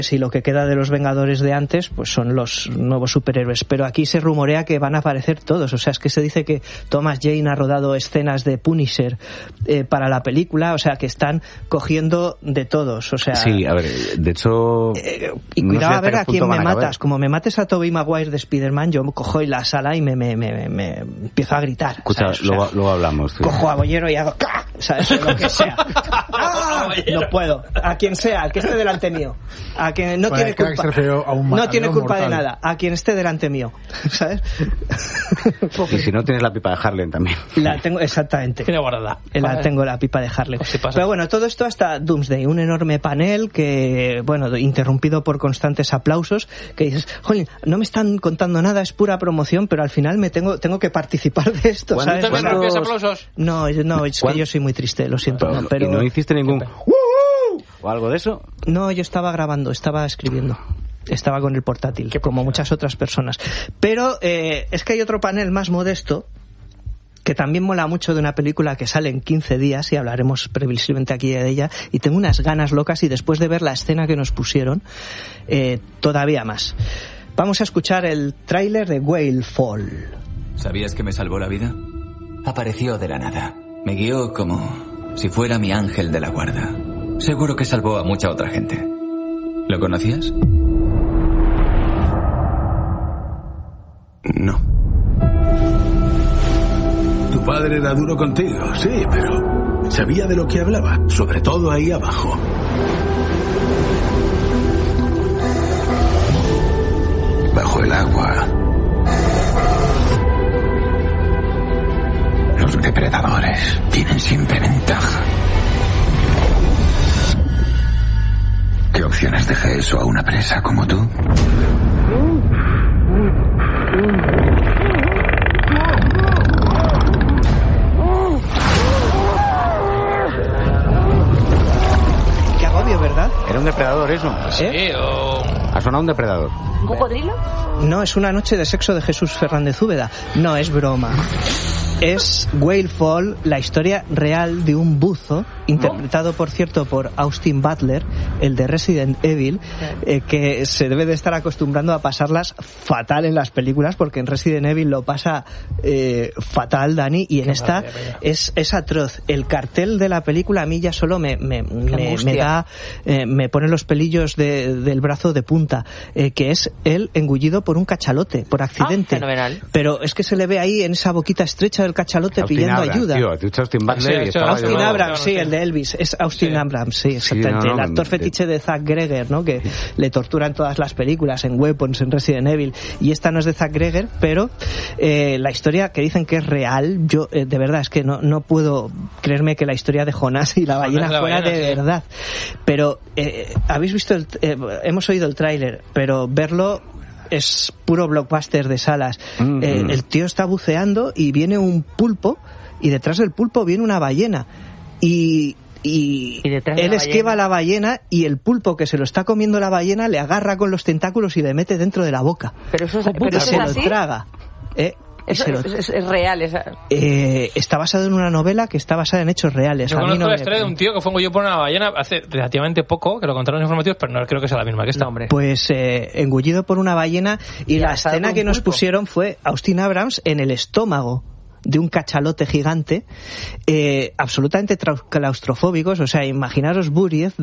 Si lo que queda de los Vengadores de antes, pues son los nuevos superhéroes. Pero aquí se rumorea que van a aparecer todos. O sea, es que se dice que Thomas Jane ha rodado escenas de Punisher para la película. O sea, que están cogiendo de todos. O sea, sí, a ver, de hecho... y cuidado, a ver a quién me matas. Como me mates a Tobey Maguire de Spider-Man, yo cojo en la sala y me empiezo a gritar. Escucha, luego hablamos. Sí. Cojo a Bollero y hago... ¿sabes? Lo que sea. No puedo. A quien sea, al que esté delante mío. A quien no tiene culpa. No tiene culpa de nada. A quien esté delante mío. ¿Sabes? Y si no, tienes la pipa de Harlem también. La tengo, exactamente. Tiene guardada. Tengo la pipa de Harlem. Pero bueno, todo esto hasta Doomsday. Un enorme panel que, bueno, interrumpido por constantes aplausos, que dices, jolín, no me están contando nada, es pura promoción, pero al final tengo que participar de esto, ¿sabes? ¿Cuántos aplausos? No, es que yo soy muy triste, lo siento. Pero... ¿Y no hiciste ningún... o algo de eso? No, yo estaba grabando, estaba escribiendo. Estaba con el portátil, como muchas otras personas. Pero es que hay otro panel más modesto que también mola mucho, de una película que sale en 15 días y hablaremos previsiblemente aquí de ella, y tengo unas ganas locas, y después de ver la escena que nos pusieron, todavía más. Vamos a escuchar el tráiler de Whale Fall. ¿Sabías que me salvó la vida? Apareció de la nada. Me guió como si fuera mi ángel de la guarda. Seguro que salvó a mucha otra gente. ¿Lo conocías? No. Tu padre era duro contigo, sí, pero sabía de lo que hablaba, sobre todo ahí abajo. Bajo el agua, los depredadores tienen siempre ventaja. ¿Qué opciones deja eso a una presa como tú? Qué agobio, ¿verdad? Era un depredador eso. Sí, Ha sonado un depredador. ¿Un cocodrilo? No, es Una noche de sexo de Jesús Fernández Úbeda. No, es broma. Es Whale Fall, la historia real de un buzo, interpretado, por cierto, por Austin Butler, el de Resident Evil, que se debe de estar acostumbrando a pasarlas fatal en las películas, porque en Resident Evil lo pasa fatal, Dani, y en esta es atroz. El cartel de la película a mí ya solo me pone los pelillos del brazo de punta, que es él engullido por un cachalote, por accidente. Fenomenal. Pero es que se le ve ahí en esa boquita estrecha del cachalote Austin pidiendo Abrams, ayuda. Tío, has dicho Austin Butler y estaba Austin Abrams, sí, el de Elvis. Es Austin Abrams, sí, exactamente. El actor fetiche de Zack Greger, ¿no? Que le torturan todas las películas, en Weapons, en Resident Evil. Y esta no es de Zack Greger, pero la historia que dicen que es real, yo de verdad es que no puedo creerme que la historia de Jonás y la ballena fuera de verdad. Pero habéis visto hemos oído el tráiler, pero verlo es puro blockbuster de salas. El tío está buceando y viene un pulpo, y detrás del pulpo viene una ballena, y él esquiva la ballena, y el pulpo que se lo está comiendo la ballena le agarra con los tentáculos y le mete dentro de la boca. Pero eso se es lo así. traga. Es real. Está basado en una novela que está basada en hechos reales. Yo conozco la historia de un tío que fue engullido por una ballena hace relativamente poco, que lo contaron los informativos, pero no creo que sea la misma que esta. Hombre. Pues engullido por una ballena, y la escena que nos pusieron fue Austin Abrams en el estómago de un cachalote gigante, absolutamente claustrofóbicos. O sea, imaginaros Buried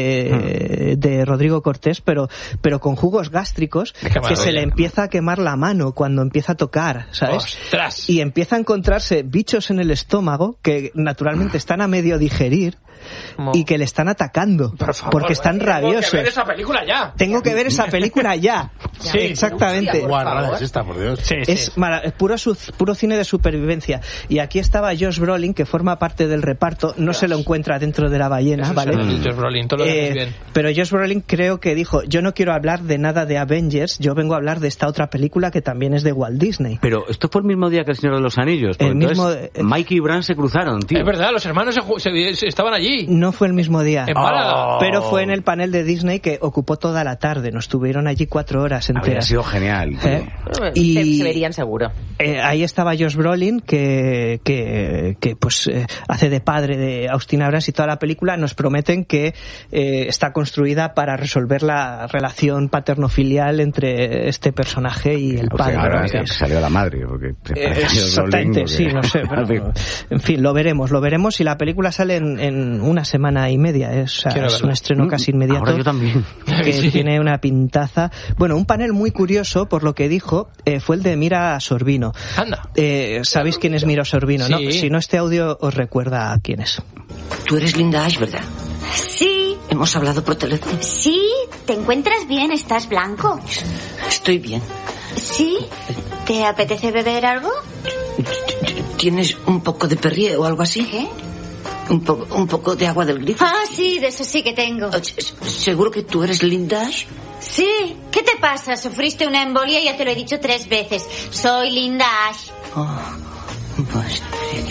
de Rodrigo Cortés, pero con jugos gástricos, que se le empieza a quemar la mano cuando empieza a tocar, ¿sabes? ¡Ostras! Y empieza a encontrarse bichos en el estómago que naturalmente están a medio digerir y que le están atacando, por favor, porque están rabiosos. Tengo que ver esa película ya. Tengo que ver esa película ya. Sí, exactamente. Guarrada es esta, por Dios. Sí, Es puro cine de supervivencia. Y aquí estaba Josh Brolin, que forma parte del reparto. No se lo encuentra dentro de la ballena, eso ¿vale? Josh Brolin, todo lo haces bien. Pero Josh Brolin creo que dijo: yo no quiero hablar de nada de Avengers, yo vengo a hablar de esta otra película que también es de Walt Disney. Pero esto fue el mismo día que El Señor de los Anillos. El mismo, Mikey y Bran se cruzaron, tío. Es verdad, los hermanos estaban allí. No fue el mismo día. En Málaga. Pero fue en el panel de Disney, que ocupó toda la tarde. Nos tuvieron allí 4 horas enteras. Habría sido genial, tío. Y se verían seguro. Ahí estaba Josh Brolin, que pues hace de padre de Austin Abrams, y toda la película nos prometen que está construida para resolver la relación paterno-filial entre este personaje y el padre. Ahora salió la madre, porque exactamente, sí, no sé, pero, en fin, lo veremos, y la película sale en una semana y media, es un estreno casi inmediato. Ahora yo también. Que sí. Tiene una pintaza. Bueno, un panel muy curioso, por lo que dijo, fue el de Mira Sorvino. Anda. ¿Sabéis quién es Mira Sorvino? Sí. ¿No? Si no, este audio os recuerda a quién es. Tú eres Linda Ash, ¿verdad? Sí. ¿Hemos hablado por teléfono? Sí. ¿Te encuentras bien? ¿Estás blanco? Estoy bien. ¿Sí? ¿Te apetece beber algo? ¿Tienes un poco de Perrier o algo así? ¿Qué? Un poco de agua del grifo. Ah, sí, de eso sí que tengo. ¿Seguro que tú eres Linda Ash? Sí. ¿Qué te pasa? Sufriste una embolia y ya te lo he dicho 3 veces. Soy Linda Ash. Pues...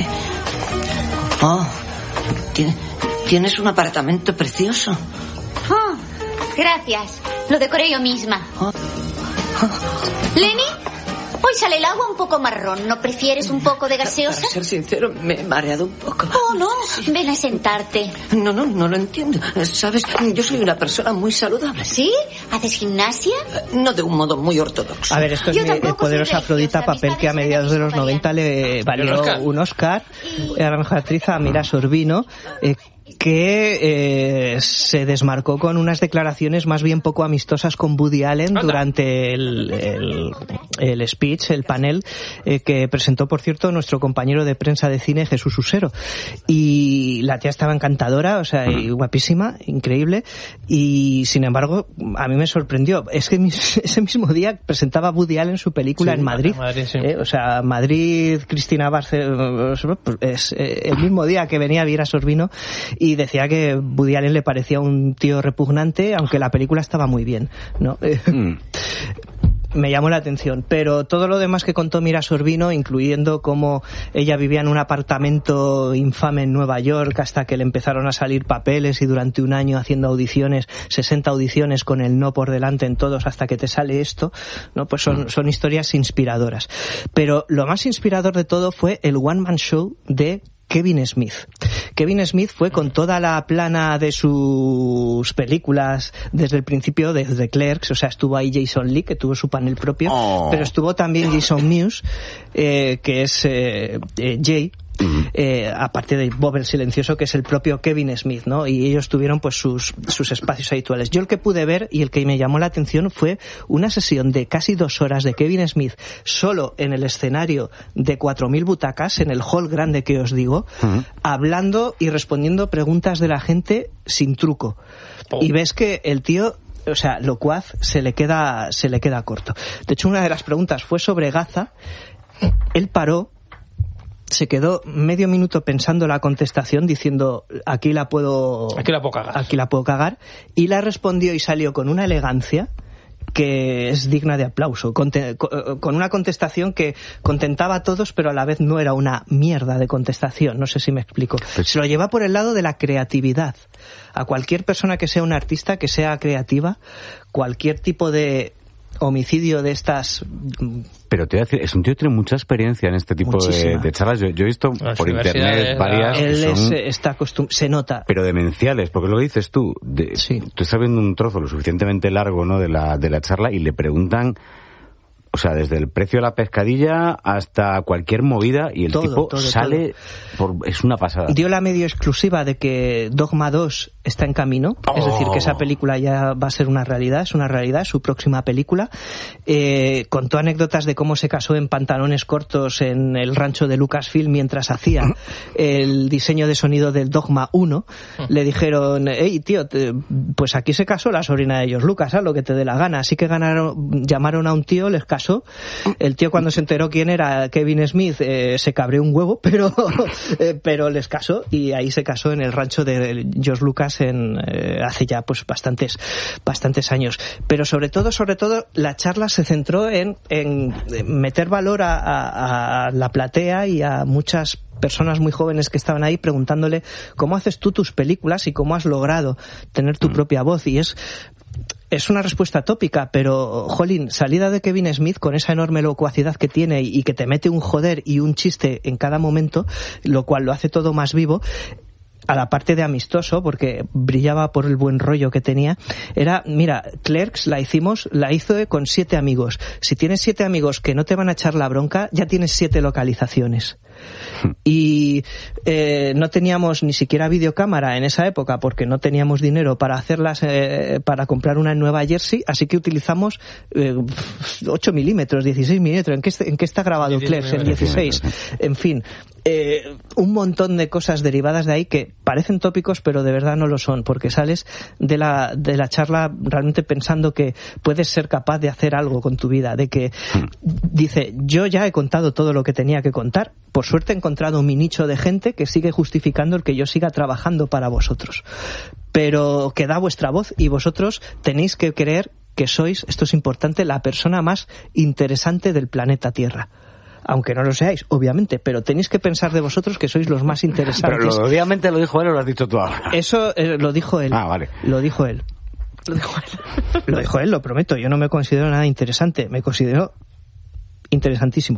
tienes un apartamento precioso. Gracias. Lo decoré yo misma. ¿Lenny? Hoy sale el agua un poco marrón. ¿No prefieres un poco de gaseosa? Para ser sincero, me he mareado un poco. Oh, no. Ven a sentarte. No lo entiendo. ¿Sabes? Yo soy una persona muy saludable. ¿Sí? ¿Haces gimnasia? No de un modo muy ortodoxo. A ver, esto es Poderosa Afrodita, papel que a mediados de los 90 le valió un Oscar a la mejor actriz a Mira Sorvino, que se desmarcó con unas declaraciones más bien poco amistosas con Woody Allen durante el speech, el panel que presentó, por cierto, nuestro compañero de prensa de cine, Jesús Usero. Y la tía estaba encantadora, o sea, y guapísima, increíble, y sin embargo a mí me sorprendió. Es que ese mismo día presentaba Woody Allen su película en Madrid. Sí. O sea, Madrid, Cristina Barcelona, es el mismo día que venía Mira Sorvino, y decía que Woody Allen le parecía un tío repugnante, aunque la película estaba muy bien, ¿no? Me llamó la atención, pero todo lo demás que contó Mira Sorvino, incluyendo cómo ella vivía en un apartamento infame en Nueva York hasta que le empezaron a salir papeles, y durante un año haciendo audiciones, 60 audiciones con el no por delante en todos hasta que te sale esto, ¿no? Pues son historias inspiradoras. Pero lo más inspirador de todo fue el one man show de Kevin Smith. Kevin Smith fue con toda la plana de sus películas desde el principio, desde Clerks, o sea, estuvo ahí Jason Lee, que tuvo su panel propio, pero estuvo también Jason Mewes, que es Jay, aparte de Bob el Silencioso, que es el propio Kevin Smith, ¿no? Y ellos tuvieron pues sus espacios habituales. Yo el que pude ver y el que me llamó la atención fue una sesión de casi 2 horas de Kevin Smith solo en el escenario de 4.000 butacas, en el hall grande que os digo, hablando y respondiendo preguntas de la gente sin truco. Y ves que el tío, o sea, locuaz, se le queda corto. De hecho, una de las preguntas fue sobre Gaza. Él paró, se quedó medio minuto pensando la contestación, diciendo aquí la puedo cagar, y la respondió y salió con una elegancia que es digna de aplauso, con una contestación que contentaba a todos, pero a la vez no era una mierda de contestación. No sé si me explico. Se lo lleva por el lado de la creatividad. A cualquier persona que sea un artista, que sea creativa, cualquier tipo de homicidio de estas... Pero te voy a decir, es un tío que tiene mucha experiencia en este tipo de charlas. Yo he visto por internet varias que se nota. Pero demenciales, porque lo que dices tú, tú estás viendo un trozo lo suficientemente largo, ¿no?, de la charla, y le preguntan, o sea, desde el precio de la pescadilla hasta cualquier movida, y el tipo sale... es una pasada. Dio la medio exclusiva de que Dogma 2 está en camino, es decir, que esa película ya va a ser una realidad, es su próxima película. Contó anécdotas de cómo se casó en pantalones cortos en el rancho de Lucasfilm mientras hacía el diseño de sonido del Dogma 1. Le dijeron, hey tío, pues aquí se casó la sobrina de George Lucas, haz lo que te dé la gana. Así que llamaron a un tío, les casó. El tío, cuando se enteró quién era Kevin Smith, se cabreó un huevo, pero les casó, y ahí se casó en el rancho de George Lucas hace ya pues bastantes años. Pero sobre todo la charla se centró en meter valor a la platea y a muchas personas muy jóvenes que estaban ahí, preguntándole cómo haces tú tus películas y cómo has logrado tener tu propia voz. Y es una respuesta tópica, pero, jolín, salida de Kevin Smith con esa enorme locuacidad que tiene y que te mete un joder y un chiste en cada momento, lo cual lo hace todo más vivo, a la parte de amistoso, porque brillaba por el buen rollo que tenía, era, mira, Clerks la hizo con 7 amigos. Si tienes 7 amigos que no te van a echar la bronca, ya tienes 7 localizaciones. Y no teníamos ni siquiera videocámara en esa época porque no teníamos dinero para hacerlas, para comprar una en Nueva Jersey, así que utilizamos 8 milímetros, 16 milímetros. ¿En qué está grabado Clerks? En 16. En fin, un montón de cosas derivadas de ahí que parecen tópicos, pero de verdad no lo son, porque sales de la charla realmente pensando que puedes ser capaz de hacer algo con tu vida, de que dice, yo ya he contado todo lo que tenía que contar. Por suerte he encontrado mi nicho de gente que sigue justificando el que yo siga trabajando para vosotros. Pero que da vuestra voz y vosotros tenéis que creer que sois, esto es importante, la persona más interesante del planeta Tierra. Aunque no lo seáis, obviamente, pero tenéis que pensar de vosotros que sois los más interesantes. Pero obviamente lo dijo él o lo has dicho tú ahora. Eso lo dijo él. Ah, vale. Lo dijo él. Lo dijo él, lo prometo. Yo no me considero nada interesante, me considero interesantísimo.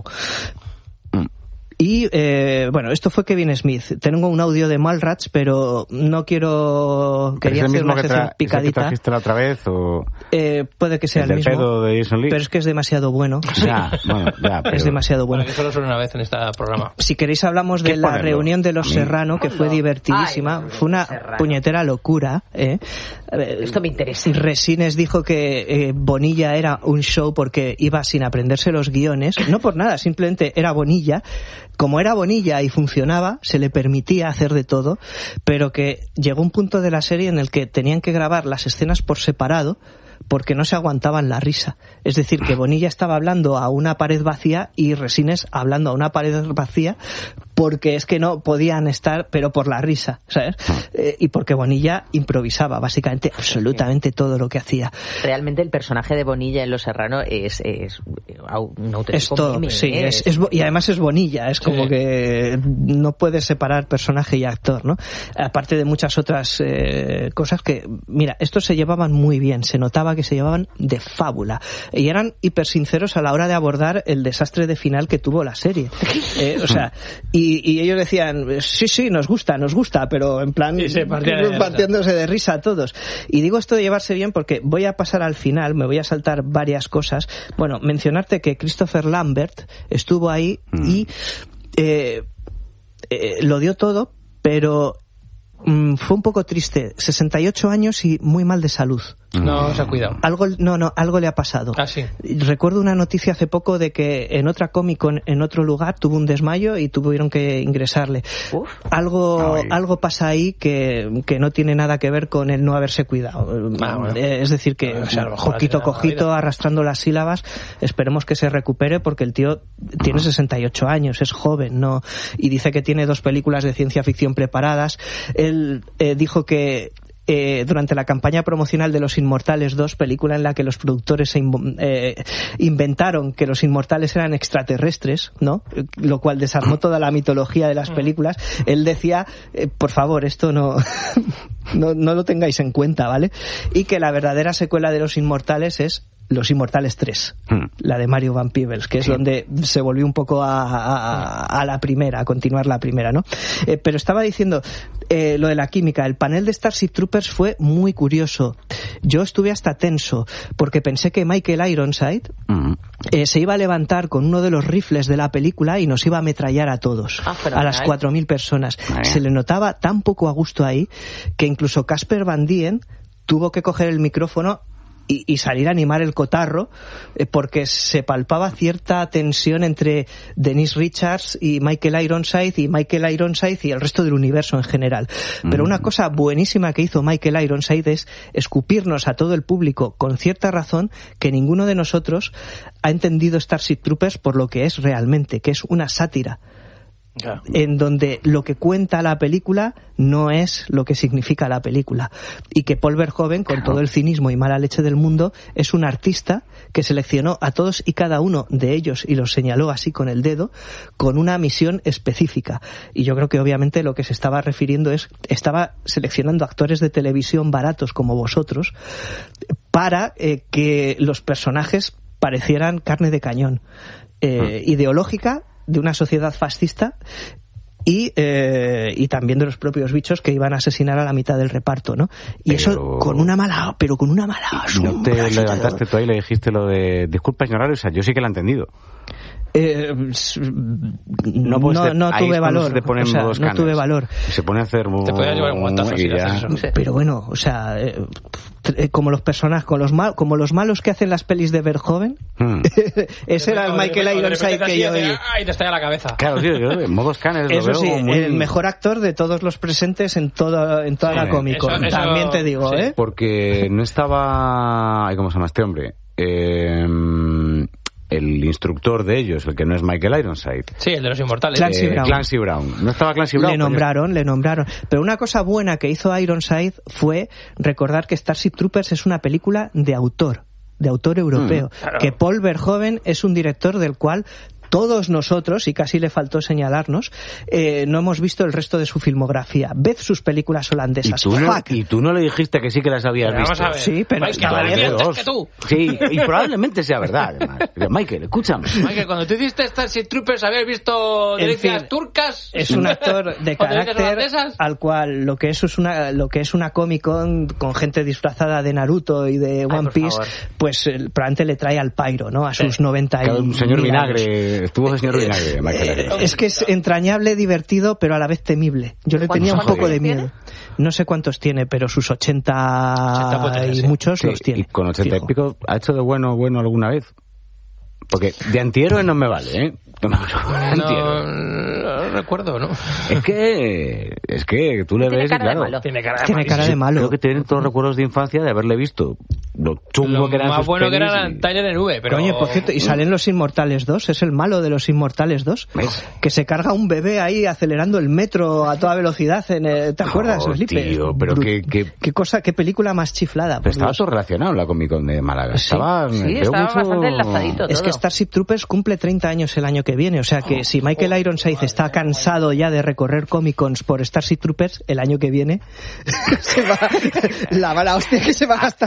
Y, bueno, esto fue Kevin Smith. Tengo un audio de Mallrats, pero no quiero... Quería hacer una sección picadita. ¿Es el que trajiste la otra vez o...? Puede que sea el mismo. Pedo de Jason Lee. Pero es que es demasiado bueno. Ya, bueno, ya, pero... Es demasiado bueno. Que solo suena una vez en este programa. Si queréis hablamos de la reunión de los Serrano, que fue divertidísima. Fue una puñetera locura. Esto me interesa. Resines dijo que Bonilla era un show porque iba sin aprenderse los guiones. No por nada, simplemente era Bonilla. Como era Bonilla y funcionaba, se le permitía hacer de todo, pero que llegó un punto de la serie en el que tenían que grabar las escenas por separado porque no se aguantaban la risa. Es decir, que Bonilla estaba hablando a una pared vacía y Resines hablando a una pared vacía porque es que no podían estar, pero por la risa, ¿sabes? Y porque Bonilla improvisaba básicamente absolutamente todo lo que hacía. Realmente el personaje de Bonilla en Los Serrano es un auténtico es todo, meme, sí, y además es Bonilla, es como que no puedes separar personaje y actor, ¿no? Aparte de muchas otras cosas que, mira, estos se llevaban muy bien, se notaba que se llevaban de fábula y eran hiper sinceros a la hora de abordar el desastre de final que tuvo la serie. O sea, y ellos decían, sí, nos gusta, pero en plan partiéndose de risa a todos. Y digo esto de llevarse bien porque voy a pasar al final, me voy a saltar varias cosas. Bueno, mencionarte que Christopher Lambert estuvo ahí y lo dio todo, pero fue un poco triste. 68 años y muy mal de salud. No se ha cuidado. Algo le ha pasado. Ah, sí. Recuerdo una noticia hace poco de que en otra Comic-Con en otro lugar tuvo un desmayo y tuvieron que ingresarle. Algo pasa ahí que no tiene nada que ver con el no haberse cuidado. Bueno. Es decir, que cojito, arrastrando las sílabas, esperemos que se recupere porque el tío tiene 68 años, es joven, ¿no? Y dice que tiene 2 películas de ciencia ficción preparadas. Él dijo que durante la campaña promocional de Los Inmortales 2, película en la que los productores inventaron que los inmortales eran extraterrestres, ¿no? Lo cual desarmó toda la mitología de las películas. Él decía, por favor, esto no lo tengáis en cuenta, ¿vale? Y que la verdadera secuela de Los Inmortales es Los Inmortales 3, la de Mario Van Peebles, que es donde se volvió un poco a la primera, a continuar la primera, ¿no? Pero estaba diciendo lo de la química. El panel de Starship Troopers fue muy curioso. Yo estuve hasta tenso, porque pensé que Michael Ironside se iba a levantar con uno de los rifles de la película y nos iba a ametrallar a todos, a las 4.000 personas. Se le notaba tan poco a gusto ahí que incluso Casper Van Dien tuvo que coger el micrófono y salir a animar el cotarro, porque se palpaba cierta tensión entre Denise Richards y Michael Ironside y el resto del universo en general. Pero una cosa buenísima que hizo Michael Ironside es escupirnos a todo el público con cierta razón que ninguno de nosotros ha entendido Starship Troopers por lo que es realmente, que es una sátira. En donde lo que cuenta la película no es lo que significa la película, y que Paul Verhoeven, con todo el cinismo y mala leche del mundo, es un artista que seleccionó a todos y cada uno de ellos y los señaló así con el dedo, con una misión específica. Y yo creo que obviamente lo que se estaba refiriendo es, estaba seleccionando actores de televisión baratos como vosotros para que los personajes parecieran carne de cañón, ideológica de una sociedad fascista y también de los propios bichos que iban a asesinar a la mitad del reparto, ¿no? Y pero... eso con una mala ¿No te levantaste tú ahí y le dijiste lo de disculpa, señor Ares? O sea, yo sí que lo he entendido. No tuve valor, no tuve valor. Se pone a hacer te podía llevar un guantazo si eso. Pero bueno, o sea, como los personajes, como los malos que hacen las pelis de Verhoeven. Ese era el Michael Ironside que yo vi. Y te estalla la cabeza. Claro, tío, yo en modo Scanners lo veo sí, muy... el mejor actor de todos los presentes en toda la Comic Con. También te digo, sí. Porque no estaba... ¿Cómo se llama este hombre? El instructor de ellos, el que no es Michael Ironside. Sí, el de los Inmortales. Clancy Brown. No estaba Clancy Brown. Le nombraron. Pero una cosa buena que hizo Ironside fue recordar que Starship Troopers es una película de autor europeo. Claro. Que Paul Verhoeven es un director del cual todos nosotros, y casi le faltó señalarnos, no hemos visto el resto de su filmografía. Ved sus películas holandesas. ¿Y tú no le dijiste que sí que las habías visto? Vamos a ver. Sí, pero es que antes que tú. Sí, y probablemente sea verdad, además. Michael, escúchame. Michael, cuando tú hiciste Starship Troopers, ¿habías visto direcciones turcas? Es un actor de carácter al cual lo que es una Comic Con con gente disfrazada de Naruto y de One Piece, pues probablemente le trae al pairo, ¿no? A sus 90 y un señor vinagre. Estuvo el señor vinagre, Michael. Es que es entrañable, divertido, pero a la vez temible. Yo le tenía un poco de miedo. No sé cuántos tiene, pero sus 80 y muchos los tiene. Y con 80 y pico, ¿ha hecho de bueno alguna vez? Porque de antihéroe no me vale, ¿eh? No recuerdo, ¿no? Es que tú le ves y claro, tiene cara de malo. Creo que tienen todos los recuerdos de infancia de haberle visto lo chungo que eran sus más bueno que pelis eran Tyler en V, pero... Coño, por cierto, y salen Los Inmortales 2, es el malo de Los Inmortales 2, ¿ves? Que se carga un bebé ahí acelerando el metro a toda velocidad, ¿te acuerdas, Felipe? Tío, pero qué película más chiflada. Pero estaba todo relacionado en la Comic Con de Málaga. Estaba bastante enlazadito todo. Es que Starship Troopers cumple 30 años el año que viene, o sea que si Michael Ironside está cansado ya de recorrer Comic Cons por Starship Troopers, el año que viene la mala hostia que se va a gastar.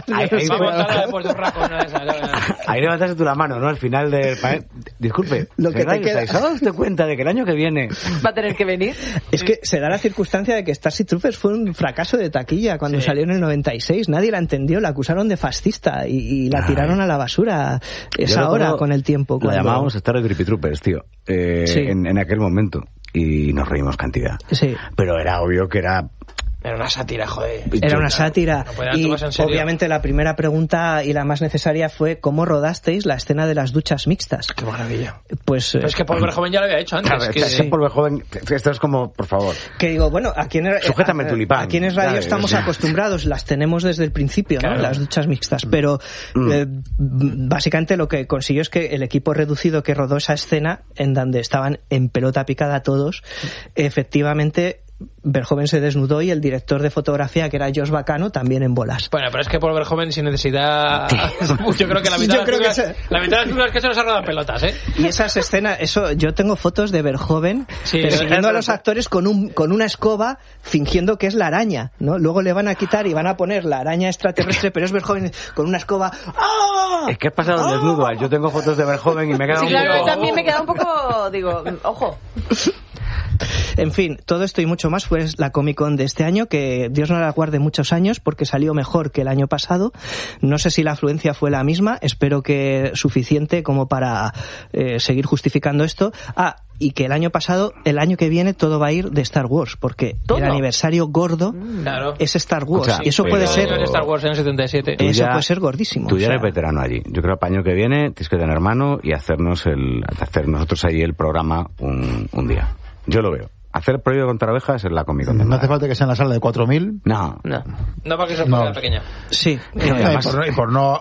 Ahí levantaste tú la mano, ¿no? Al final del panel. Disculpe, lo que te queda... ¿se ha dado usted cuenta de que el año que viene va a tener que venir? Es que se da la circunstancia de que Starship Troopers fue un fracaso de taquilla cuando salió en el 96. Nadie la entendió, la acusaron de fascista y la tiraron a la basura. Es ahora, con el tiempo. La llamábamos Star Creepy Troopers, tío. En aquel momento. Y nos reímos cantidad. Sí. Pero era obvio que era... Era una sátira, joder. Era una sátira. No y obviamente la primera pregunta y la más necesaria fue ¿cómo rodasteis la escena de las duchas mixtas? ¡Qué maravilla! Pues es que Paul Verhoeven ya lo había hecho antes. Paul Verhoeven, esto es como, por favor. Que digo, bueno, aquí sujétame tulipán. Aquí en Radio estamos acostumbrados, las tenemos desde el principio, ¿no? Las duchas mixtas. Pero básicamente lo que consiguió es que el equipo reducido que rodó esa escena, en donde estaban en pelota picada todos, efectivamente... Verhoeven se desnudó y el director de fotografía, que era Josh Bacano, también en bolas. Bueno, pero es que Paul Verhoeven sin necesidad... yo creo que la mitad de las películas que se nos ha rodado pelotas, ¿eh? Y esas escenas, yo tengo fotos de Verhoeven persiguiendo a los actores con una escoba fingiendo que es la araña, ¿no? Luego le van a quitar y van a poner la araña extraterrestre, pero es Verhoeven con una escoba. ¡Ah! Es que has pasado desnudo. Yo tengo fotos de Verhoven y me he quedado claro, también me queda un poco, digo, ojo. En fin, todo esto y mucho más fue la Comic Con de este año, que Dios no la guarde muchos años porque salió mejor que el año pasado. No sé si la afluencia fue la misma, espero que suficiente como para seguir justificando esto. Y que el año que viene todo va a ir de Star Wars, porque el aniversario gordo es Star Wars. O sea, y eso puede ser... Star Wars en el 77. Eso puede ser gordísimo. Tú ya eres veterano allí. Yo creo que para el año que viene tienes que tener mano y hacer nosotros ahí el programa un día. Yo lo veo. Hacer Prohibido contra Ovejas en la Comic Con. No hace falta que sea en la sala de 4.000. No, porque eso es pequeña. Sí. Por no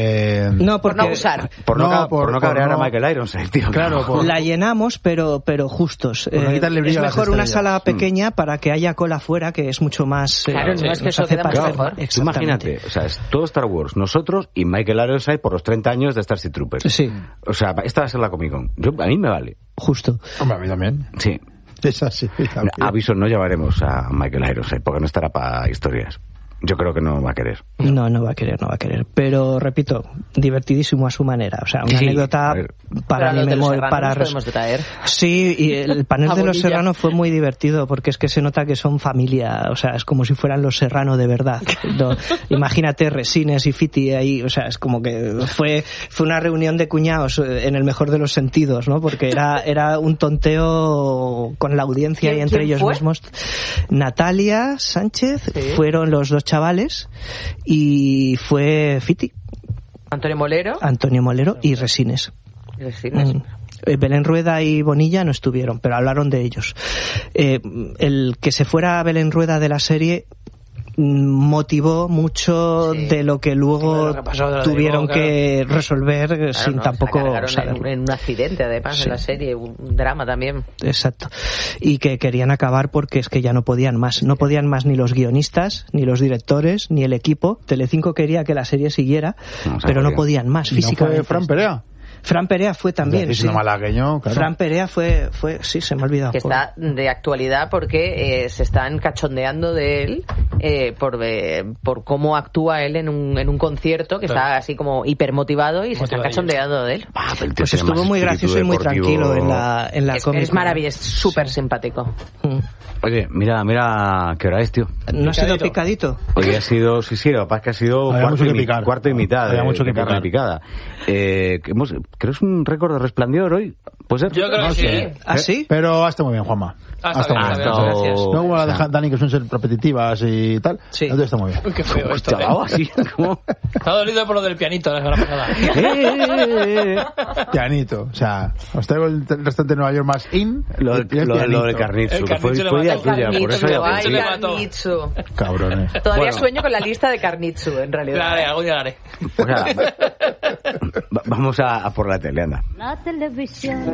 usar. Por no cabrear a Michael Ironside, tío. Claro, la llenamos, pero justos. Es mejor una sala pequeña para que haya cola fuera, que es mucho más... Claro, no es que eso queda mejor. Imagínate, o sea, es todo Star Wars, nosotros y Michael Ironside por los 30 años de Starship Troopers. Sí. O sea, esta va a ser la Comic Con. A mí me vale. Justo. Hombre, a mí también. Sí. Es así. Aviso, no llevaremos a Michael Ironside porque no estará para historias. Yo creo que no va a querer. No va a querer. Pero, repito, divertidísimo a su manera. O sea, una anécdota para mí podemos traer. Sí, y el panel de los Serrano fue muy divertido porque es que se nota que son familia. O sea, es como si fueran los Serrano de verdad. Imagínate Resines y Fiti ahí. O sea, es como que fue una reunión de cuñados en el mejor de los sentidos, ¿no? Porque era un tonteo con la audiencia y entre ellos mismos. Natalia Sánchez, fueron los dos chavales y fue Fiti. Antonio Molero y Resines. Belén Rueda y Bonilla no estuvieron, pero hablaron de ellos. El que se fuera Belén Rueda de la serie motivó mucho de lo que luego tuvieron que resolver sin tampoco saberlo. En un accidente además en la serie, un drama también. Exacto. Y que querían acabar porque es que ya no podían más ni los guionistas, ni los directores, ni el equipo. Telecinco quería que la serie siguiera, pero no podían más físicamente. ¿No fue Fran Perea? Fran Perea fue también. Sí. Malagueño, claro. Fran Perea fue, sí, se me ha olvidado. Que está de actualidad porque se están cachondeando de él por cómo actúa él en un concierto, que está así como hipermotivado y se está cachondeando de él. Pues estuvo muy gracioso y muy tranquilo en la cómica. Es maravilloso, es súper simpático. Oye, mira ¿qué hora es, tío? ¿No ha sido picadito? Hoy ha sido, sí, lo que pasa es que ha sido cuarto y mitad. Había mucho que carne picada. Creo que es un récord de Resplandor hoy. ¿Puede ser? Yo creo que sí. ¿Ah, sí? Pero está muy bien, Juanma. Está bien, gracias. No como la de Dani, que son ser repetitivas y tal. Sí. Entonces está muy bien. Uy, qué feo esto. Así, ¿cómo? Está dolido por lo del pianito la semana pasada. Pianito. O sea, os traigo el restaurante de Nueva York más Lo de Carnitsu. Que fue idea tuya, por eso ya Carnitsu. Cabrones. Todavía sueño con la lista de Carnitsu, en realidad. Claro, algún día la haré. Pues nada, vamos a por la tele, anda. La televisión